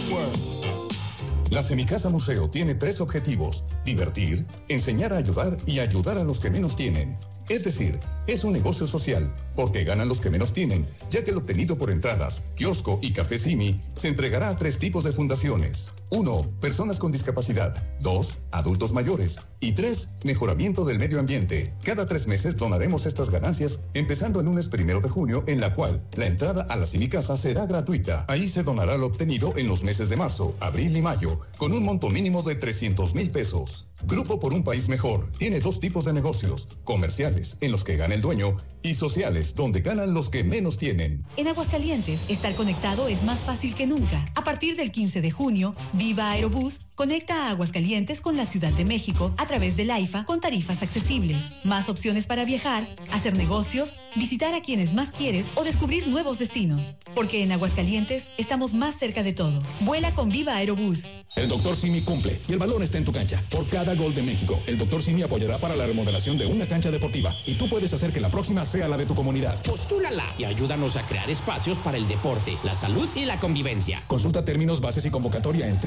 Network. La Semicasa Museo tiene 3 objetivos: divertir, enseñar a ayudar y ayudar a los que menos tienen. Es decir, es un negocio social, porque ganan los que menos tienen, ya que el obtenido por entradas, kiosco y café Simi se entregará a 3 tipos de fundaciones. 1. Personas con discapacidad. 2. Adultos mayores. Y 3. Mejoramiento del medio ambiente. Cada 3 meses donaremos estas ganancias, empezando el lunes 1 de junio, en la cual la entrada a la Semicasa será gratuita. Ahí se donará lo obtenido en los meses de marzo, abril y mayo, con un monto mínimo de 300,000 pesos. Grupo por un País Mejor tiene 2 tipos de negocios: comerciales, en los que gana el dueño, y sociales, donde ganan los que menos tienen. En Aguascalientes, estar conectado es más fácil que nunca. A partir del 15 de junio, Viva Aerobús conecta a Aguascalientes con la Ciudad de México a través del AIFA con tarifas accesibles. Más opciones para viajar, hacer negocios, visitar a quienes más quieres o descubrir nuevos destinos. Porque en Aguascalientes estamos más cerca de todo. Vuela con Viva Aerobús. El Dr. Simi cumple y el balón está en tu cancha. Por cada gol de México, el Dr. Simi apoyará para la remodelación de una cancha deportiva y tú puedes hacer que la próxima sea la de tu comunidad. Postúlala y ayúdanos a crear espacios para el deporte, la salud y la convivencia. Consulta términos, bases y convocatoria en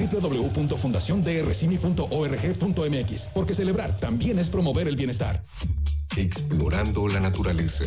www.fundaciondrcimi.org.mx, porque celebrar también es promover el bienestar. Explorando la naturaleza.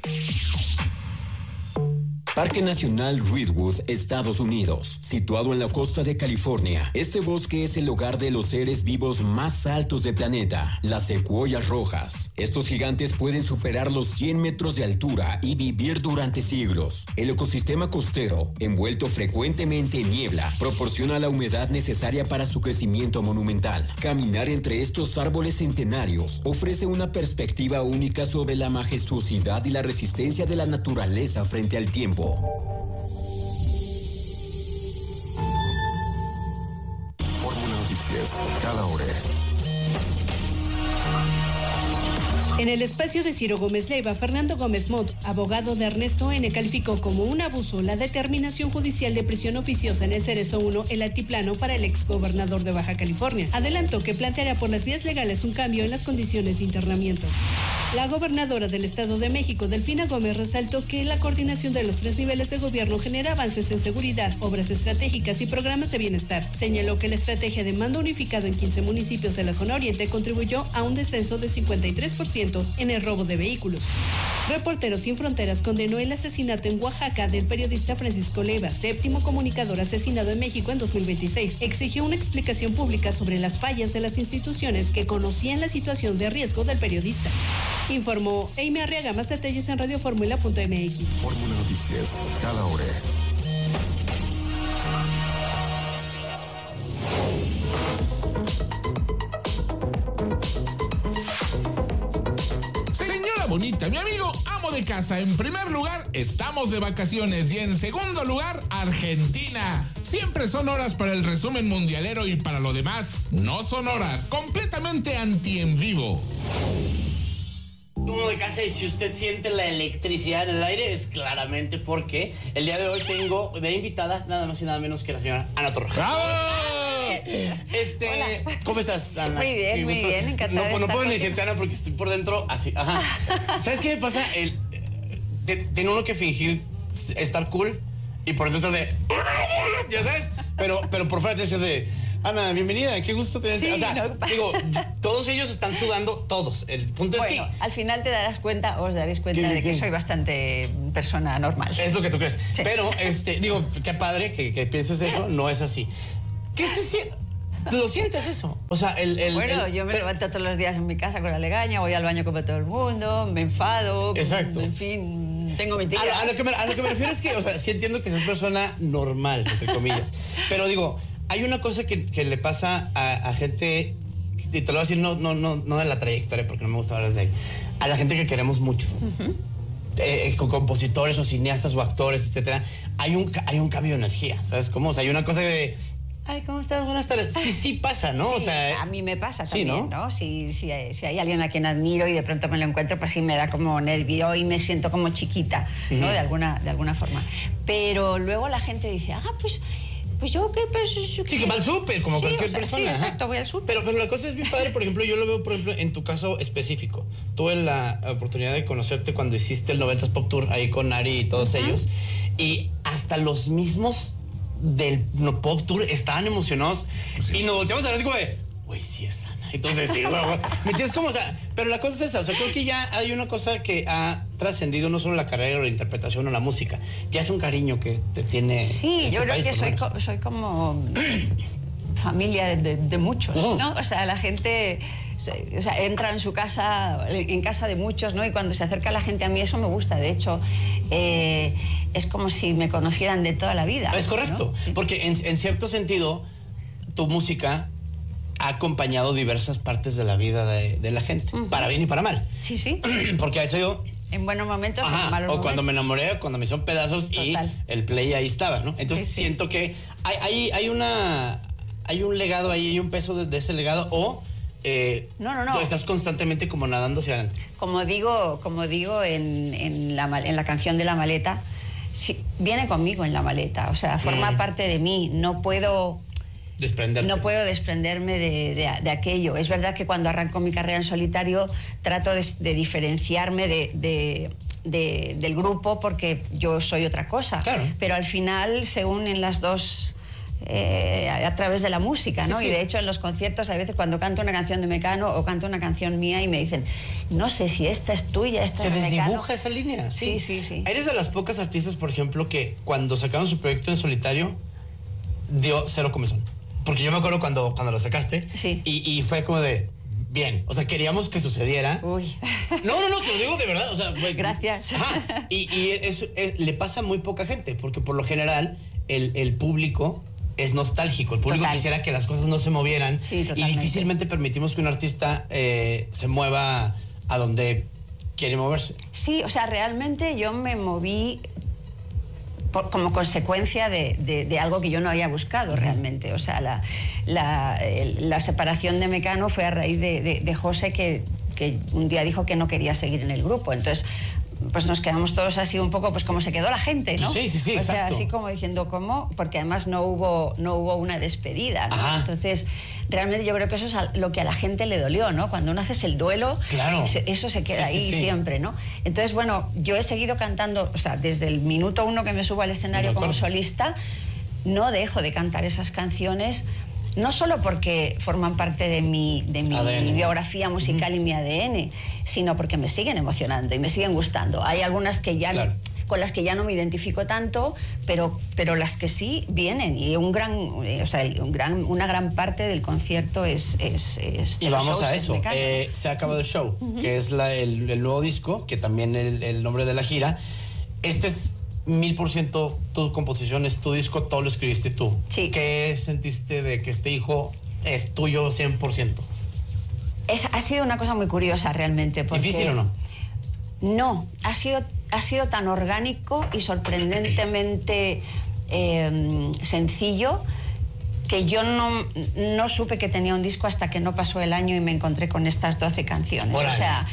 Parque Nacional Redwood, Estados Unidos. Situado en la costa de California, este bosque es el hogar de los seres vivos más altos del planeta, las secuoyas rojas. Estos gigantes pueden superar los 100 metros de altura y vivir durante siglos. El ecosistema costero, envuelto frecuentemente en niebla, proporciona la humedad necesaria para su crecimiento monumental. Caminar entre estos árboles centenarios ofrece una perspectiva única sobre la majestuosidad y la resistencia de la naturaleza frente al tiempo. Fórmula Noticias, cada hora. En el espacio de Ciro Gómez Leiva, Fernando Gómez Mont, abogado de Ernesto N., calificó como un abuso la determinación judicial de prisión oficiosa en el Cerezo 1, el altiplano, para el exgobernador de Baja California. Adelantó que planteará por las vías legales un cambio en las condiciones de internamiento. La gobernadora del Estado de México, Delfina Gómez, resaltó que la coordinación de los 3 niveles de gobierno genera avances en seguridad, obras estratégicas y programas de bienestar. Señaló que la estrategia de mando unificado en 15 municipios de la zona oriente contribuyó a un descenso de 53% en el robo de vehículos. Reporteros Sin Fronteras condenó el asesinato en Oaxaca del periodista Francisco Leiva, 7º comunicador asesinado en México en 2026. Exigió una explicación pública sobre las fallas de las instituciones que conocían la situación de riesgo del periodista. Informó Amy Arriaga. Más detalles en radioformula.mx. Fórmula Noticias, cada hora. Señora bonita, mi amigo, amo de casa. En primer lugar, estamos de vacaciones. Y en segundo lugar, Argentina. Siempre son horas para el resumen mundialero y para lo demás, no son horas. Completamente anti en vivo. Uno de casa, y si usted siente la electricidad en el aire, es claramente porque el día de hoy tengo de invitada nada más y nada menos que la señora Ana Torroja. ¡Bravo! Hola. ¿Cómo estás, Ana? Muy bien, encantada. No puedo ni decirte, Ana, porque estoy por dentro así. Ajá. ¿Sabes qué me pasa? Tiene uno que fingir estar cool y por dentro de... ¿Ya sabes? Pero por fuera te dices de... Ana, bienvenida, qué gusto tenerte. Sí, o sea, digo, todos ellos están sudando, todos. El punto es que... al final te darás cuenta, os daréis cuenta de que soy bastante persona normal. Es lo que tú crees. Sí. Pero, digo, qué padre que pienses eso, no es así. ¿Qué se siente? ¿Lo sientes eso? O sea, yo me levanto todos los días en mi casa con la legaña, voy al baño como todo el mundo, me enfado. Exacto. En fin, tengo mi tía. A lo que me refiero es que, o sea, sí entiendo que seas persona normal, entre comillas. Pero digo... Hay una cosa que le pasa a gente, y te lo voy a decir no de la trayectoria, porque no me gusta hablar de ahí, a la gente que queremos mucho. Con compositores o cineastas o actores, etcétera. Hay un cambio de energía, ¿sabes cómo? O sea, hay una cosa de... Ay, ¿cómo estás? Buenas tardes. Sí pasa, ¿no? Sí, o sea, a mí me pasa sí, también, ¿no? Si hay alguien a quien admiro y de pronto me lo encuentro, pues sí me da como nervio y me siento como chiquita, ¿no? De alguna forma. Pero luego la gente dice, pues yo qué, pues... Sí, que va al súper, como cualquier persona. Sí, exacto, voy al súper. Pero la cosa es bien padre, por ejemplo, yo lo veo, por ejemplo, en tu caso específico. Tuve la oportunidad de conocerte cuando hiciste el 90s Pop Tour ahí con Ari y todos ellos. Y hasta los mismos del Pop Tour estaban emocionados y nos volteamos a ver así como de, güey, sí es Ana. Entonces, sí, güey, ¿me entiendes cómo? O sea, pero la cosa es esa, o sea, creo que ya hay una cosa que ha trascendido no solo la carrera o la interpretación o la música, ya es un cariño que te tiene. Sí, yo creo que soy como familia de muchos, ¿no? O sea, la gente... O sea, entra en su casa, en casa de muchos, ¿no? Y cuando se acerca la gente a mí, eso me gusta. De hecho, es como si me conocieran de toda la vida. Es correcto, ¿no? Sí. Porque en cierto sentido, tu música ha acompañado diversas partes de la vida de la gente, para bien y para mal. Sí, sí. Porque ha sido... En buenos momentos, en malos momentos. O cuando me enamoré, o cuando me hicieron pedazos. Total. Y el play ahí estaba, ¿no? Entonces siento que hay un legado ahí, hay un peso de ese legado, o... No. Tú estás constantemente como nadando hacia adelante. Como digo en la canción de La Maleta, viene conmigo en la maleta, o sea, forma parte de mí, no puedo desprenderme de aquello. Es verdad que cuando arranco mi carrera en solitario trato de diferenciarme del grupo porque yo soy otra cosa, claro. Pero al final se unen las dos a través de la música, ¿no? Sí, sí. Y de hecho en los conciertos a veces cuando canto una canción de Mecano o canto una canción mía y me dicen, no sé si esta es tuya, esta es de Mecano. Se desdibuja esa línea. Sí. Eres de las pocas artistas, por ejemplo, que cuando sacaron su proyecto en solitario dio cero comezón. Porque yo me acuerdo cuando lo sacaste y fue como de, bien, o sea, queríamos que sucediera. Uy. No, te lo digo de verdad, o sea, gracias. Ajá. Y eso le pasa a muy poca gente, porque por lo general el público es nostálgico. El público quisiera que las cosas no se movieran. Sí, y difícilmente permitimos que un artista se mueva a donde quiere moverse. Sí, o sea, realmente yo me moví como consecuencia de algo que yo no había buscado realmente. O sea, la separación de Mecano fue a raíz de José que un día dijo que no quería seguir en el grupo. Entonces, pues nos quedamos todos así un poco pues como se quedó la gente, ¿no? Sí, o sea, exacto. Así como diciendo cómo, porque además no hubo una despedida, ¿no? Entonces, realmente yo creo que eso es lo que a la gente le dolió, ¿no? Cuando uno haces el duelo, claro. Eso se queda ahí siempre, ¿no? Entonces, bueno, yo he seguido cantando, o sea, desde el minuto 1 que me subo al escenario como solista, no dejo de cantar esas canciones. No solo porque forman parte de mi biografía musical y mi ADN, sino porque me siguen emocionando y me siguen gustando. Hay algunas que ya con las que ya no me identifico tanto, pero las que sí vienen. Y una gran parte del concierto es y vamos a eso. Se ha acabado el show, que es el nuevo disco, que también el nombre de la gira. Este es 1000% tus composiciones, tu disco, todo lo escribiste tú. Sí. ¿Qué sentiste de que este hijo es tuyo 100%? Ha sido una cosa muy curiosa realmente. ¿Difícil o no? No, ha sido tan orgánico y sorprendentemente sencillo que yo no supe que tenía un disco hasta que no pasó el año y me encontré con estas 12 canciones. O sea,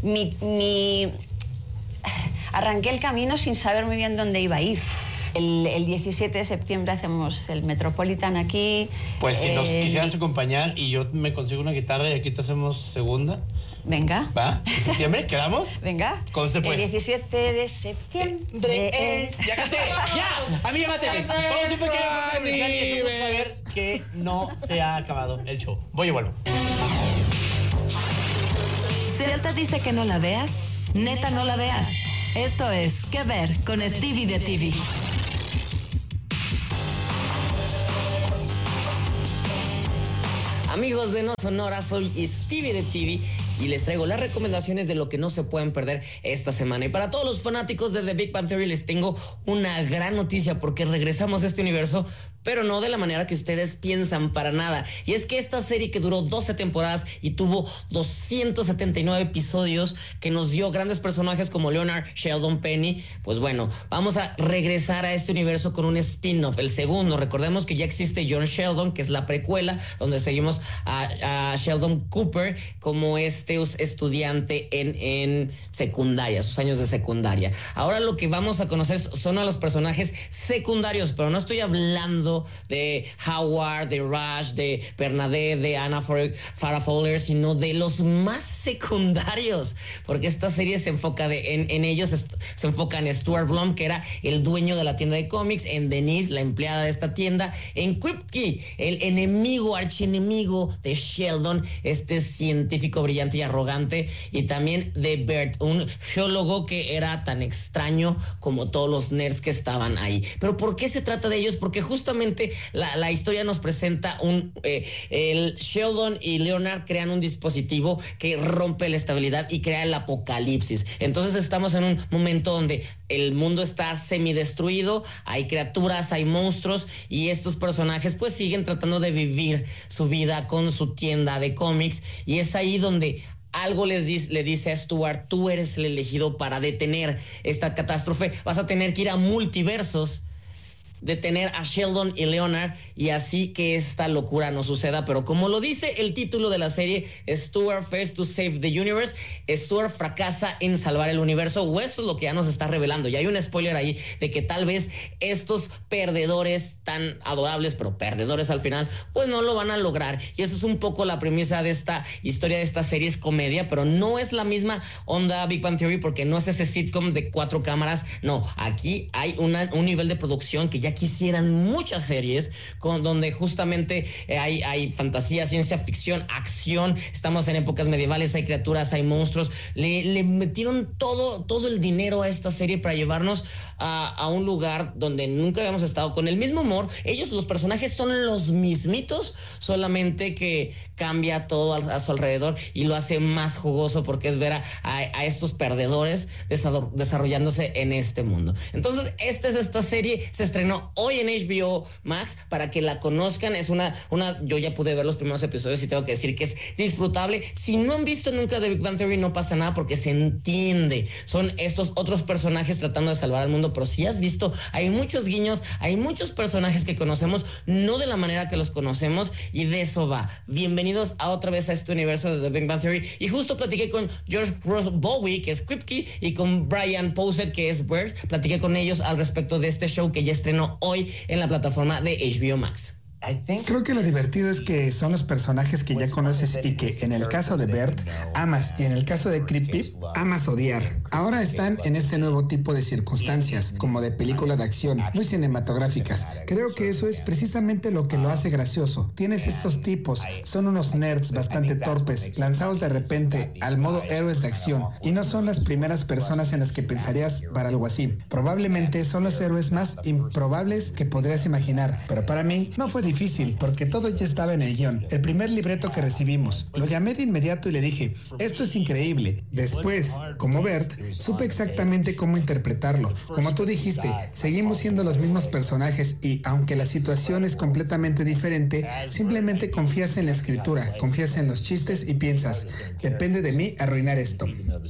arranqué el camino sin saber muy bien dónde iba a ir. El 17 de septiembre hacemos el Metropolitan aquí. Pues si nos quisieras acompañar y yo me consigo una guitarra y aquí te hacemos segunda. Venga. ¿Va? ¿En septiembre? ¿Quedamos? Venga. ¿Con usted pues? El 17 de septiembre es... ¡Ya canté! ¡Ya! A mí llámateme. Vamos un pequeño comercial y eso vamos a ver que no se ha acabado el show. Voy y vuelvo. Celta dice que no la veas, neta no la veas. Esto es ¿Qué ver? Con Stevie de TV. Amigos de No Sonora, soy Stevie de TV y les traigo las recomendaciones de lo que no se pueden perder esta semana. Y para todos los fanáticos de The Big Bang Theory les tengo una gran noticia porque regresamos a este universo, pero no de la manera que ustedes piensan para nada. Y es que esta serie que duró 12 temporadas y tuvo 279 episodios, que nos dio grandes personajes como Leonard, Sheldon, Penny, pues bueno, vamos a regresar a este universo con un spin-off, el segundo. Recordemos que ya existe John Sheldon, que es la precuela, donde seguimos a Sheldon Cooper como estudiante en secundaria, sus años de secundaria. Ahora lo que vamos a conocer son a los personajes secundarios, pero no estoy hablando hablando de Howard, de Rush, de Bernadette, de Anna Farrah Fowler, sino de los más secundarios, porque esta serie se enfoca en ellos, se enfoca en Stuart Blum, que era el dueño de la tienda de cómics, en Denise, la empleada de esta tienda, en Kripke, el enemigo, archienemigo de Sheldon, este científico brillante y arrogante, y también de Bert, un geólogo que era tan extraño como todos los nerds que estaban ahí. Pero ¿por qué se trata de ellos? Porque justamente la historia nos presenta el Sheldon y Leonard crean un dispositivo que rompe la estabilidad y crea el apocalipsis. Entonces estamos en un momento donde el mundo está semidestruido, hay criaturas, hay monstruos, y estos personajes pues siguen tratando de vivir su vida con su tienda de cómics, y es ahí donde algo le dice a Stuart: tú eres el elegido para detener esta catástrofe, vas a tener que ir a multiversos, detener a Sheldon y Leonard, y así que esta locura no suceda. Pero como lo dice el título de la serie, Stuart fails to save the universe, Stuart fracasa en salvar el universo, o esto es lo que ya nos está revelando. Y hay un spoiler ahí de que tal vez estos perdedores tan adorables, pero perdedores al final, pues no lo van a lograr. Y eso es un poco la premisa de esta historia, de esta serie. Es comedia, pero no es la misma onda Big Bang Theory, porque no es ese sitcom de 4 cámaras. No, aquí hay un nivel de producción que ya quisieran muchas series, donde justamente hay fantasía, ciencia ficción, acción. Estamos en épocas medievales, hay criaturas, hay monstruos. Le metieron todo el dinero a esta serie para llevarnos a un lugar donde nunca habíamos estado, con el mismo humor. Los personajes son los mismitos, solamente que cambia todo a su alrededor y lo hace más jugoso, porque es ver a estos perdedores desarrollándose en este mundo. Entonces esta serie se estrenó hoy en HBO Max para que la conozcan. Es yo ya pude ver los primeros episodios y tengo que decir que es disfrutable. Si no han visto nunca The Big Bang Theory, no pasa nada, porque se entiende. Son estos otros personajes tratando de salvar al mundo, pero si has visto, hay muchos guiños, hay muchos personajes que conocemos, no de la manera que los conocemos, y de eso va. Bienvenidos otra vez a este universo de The Big Bang Theory. Y justo platiqué con George Ross Bowie, que es Kripke, y con Brian Posehn, que es Bert. Platiqué con ellos al respecto de este show que ya estrenó hoy en la plataforma de HBO Max. Creo que lo divertido es que son los personajes que ya conoces y que en el caso de Bert amas, y en el caso de Kripke amas odiar. Ahora están en este nuevo tipo de circunstancias, como de película de acción, muy cinematográficas. Creo que eso es precisamente lo que lo hace gracioso. Tienes estos tipos, son unos nerds bastante torpes, lanzados de repente al modo héroes de acción, y no son las primeras personas en las que pensarías para algo así. Probablemente son los héroes más improbables que podrías imaginar, pero para mí no fue difícil, porque todo ya estaba en el guión. El primer libreto que recibimos, lo llamé de inmediato y le dije: esto es increíble. Después, como Bert, supe exactamente cómo interpretarlo. Como tú dijiste, seguimos siendo los mismos personajes, y aunque la situación es completamente diferente, simplemente confías en la escritura, confías en los chistes y piensas: depende de mí arruinar esto.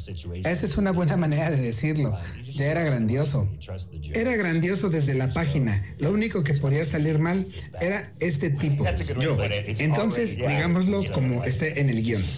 Esa es una buena manera de decirlo. Ya era grandioso. Era grandioso desde la página. Lo único que podía salir mal era este tipo, yo. Entonces, digámoslo como esté en el guión.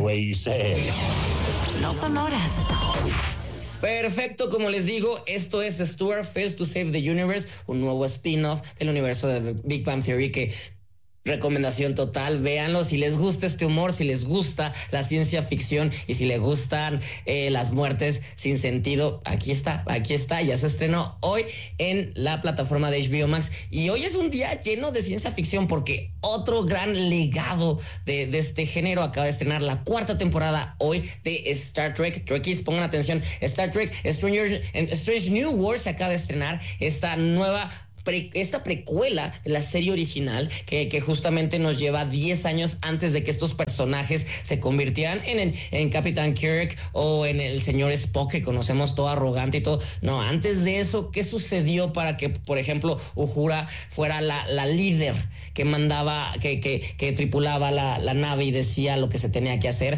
No son horas. Perfecto, como les digo, esto es Stuart Fails to Save the Universe, un nuevo spin-off del universo de Big Bang Theory que... recomendación total, véanlo si les gusta este humor, si les gusta la ciencia ficción y si les gustan las muertes sin sentido. Aquí está, ya se estrenó hoy en la plataforma de HBO Max, y hoy es un día lleno de ciencia ficción porque otro gran legado de este género acaba de estrenar la 4ª temporada hoy de Star Trek. Trekkies, pongan atención, Star Trek Strange New Worlds se acaba de estrenar esta precuela de la serie original que justamente nos lleva 10 años antes de que estos personajes se convirtieran en Capitán Kirk o en el señor Spock que conocemos, todo arrogante y todo. No, antes de eso, ¿qué sucedió para que, por ejemplo, Uhura fuera la líder que mandaba, que tripulaba la nave y decía lo que se tenía que hacer?